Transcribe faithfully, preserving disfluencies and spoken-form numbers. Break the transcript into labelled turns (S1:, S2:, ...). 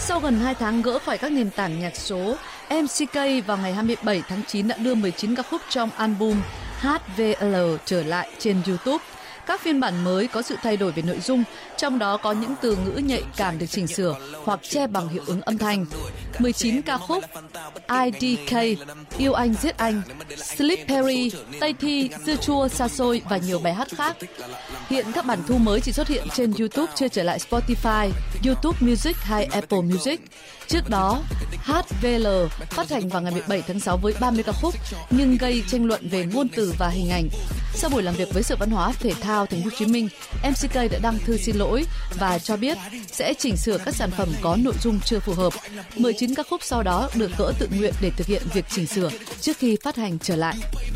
S1: Sau gần hai tháng gỡ khỏi các nền tảng nhạc số, em xê ca vào ngày hai mươi bảy tháng chín đã đưa mười chín ca khúc trong album hát vê lờ trở lại trên YouTube. Các phiên bản mới có sự thay đổi về nội dung, trong đó có những từ ngữ nhạy cảm được chỉnh sửa hoặc che bằng hiệu ứng âm thanh. mười chín ca khúc i đê ca, Yêu Anh Giết Anh, Slippery, Tây Thi, Dưa Chua, Xa Xôi và nhiều bài hát khác. Hiện các bản thu mới chỉ xuất hiện trên YouTube, chưa trở lại Spotify, YouTube Music hay Apple Music. Trước đó, hát vê lờ phát hành vào ngày mười bảy tháng sáu với ba mươi ca khúc nhưng gây tranh luận về ngôn từ và hình ảnh. Sau buổi làm việc với Sở Văn hóa Thể thao Thành phố Hồ Chí Minh, em xê ca đã đăng thư xin lỗi và cho biết sẽ chỉnh sửa các sản phẩm có nội dung chưa phù hợp. mười chín ca khúc sau đó được gỡ tự nguyện để thực hiện việc chỉnh sửa trước khi phát hành trở lại.